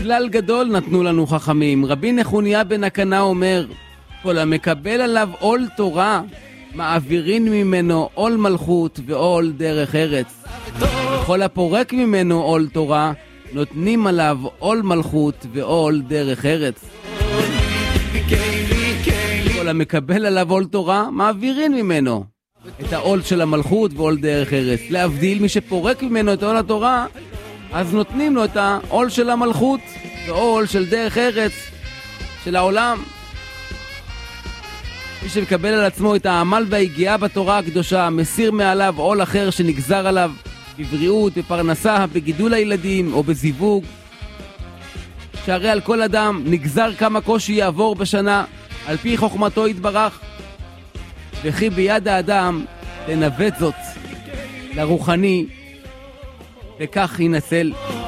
כלל גדול נתנו לנו חכמים. רבי נחוניה בן הקנה אומר, כל המקבל עליו עול תורה, מעבירין ממנו עול מלכות ועול דרך ארץ. וכל הפורק ממנו עול תורה, נותנים עליו עול מלכות ועול דרך ארץ. כל המקבל עליו עול תורה, מעבירין ממנו את העול של המלכות ועול דרך ארץ. להבדיל, מי שפורק ממנו את עול התורה, אז נותנים לו את העול של המלכות ועול של דרך ארץ של העולם. מי שמקבל על עצמו את העמל וההגיעה בתורה הקדושה, מסיר מעליו עול אחר שנגזר עליו בבריאות, בפרנסה, בגידול הילדים או בזיווג. שהרי על כל אדם נגזר כמה קושי יעבור בשנה על פי חוכמתו יתברך, וכי ביד האדם לנווט זאת לרוחני, וכך ינסל.